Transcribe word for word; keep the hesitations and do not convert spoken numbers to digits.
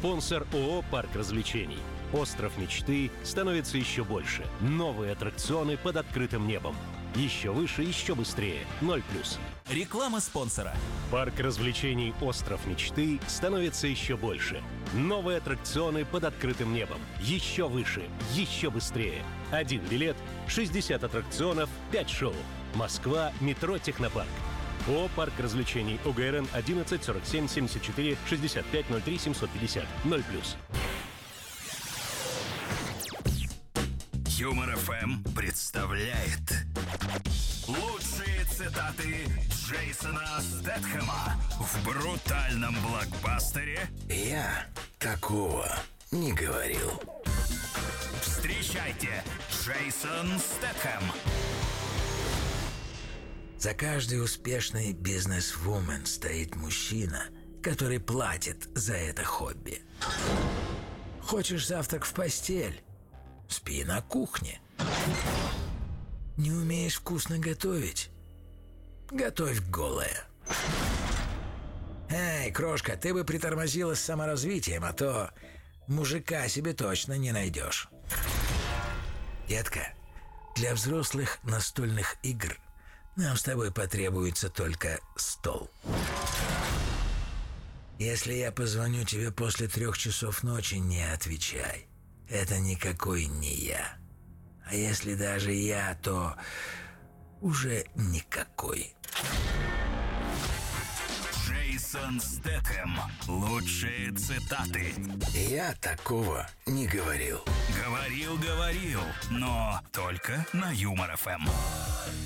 Спонсор ООО «Парк развлечений». Остров мечты становится еще больше. Новые аттракционы под открытым небом. Еще выше, еще быстрее. ноль плюс. Реклама спонсора. Парк развлечений «Остров мечты» становится еще больше. Новые аттракционы под открытым небом. Еще выше, еще быстрее. Один билет, шестьдесят аттракционов, пять шоу. Москва, метро «Технопарк». ООО «Парк развлечений». ОГРН одиннадцать сорок семь семьдесят четыре шестьдесят пять ноль три семьсот пятьдесят. ноль плюс. Юмор эф эм представляет лучшие цитаты Джейсона Стэтхэма в брутальном блокбастере «Я такого не говорил». Встречайте, Джейсон Стэтхэм. За каждой успешной бизнес-вумен стоит мужчина, который платит за это хобби. Хочешь завтрак в постель? Спи на кухне. Не умеешь вкусно готовить? Готовь голая. Эй, крошка, ты бы притормозила с саморазвитием, а то мужика себе точно не найдешь. Детка, для взрослых настольных игр нам с тобой потребуется только стол. Если я позвоню тебе после трех часов ночи, не отвечай. Это никакой не я. А если даже я, то уже никакой. Джейсон Стэтхэм. Лучшие цитаты. Я такого не говорил. Говорил, говорил, но только на Юмор эф эм.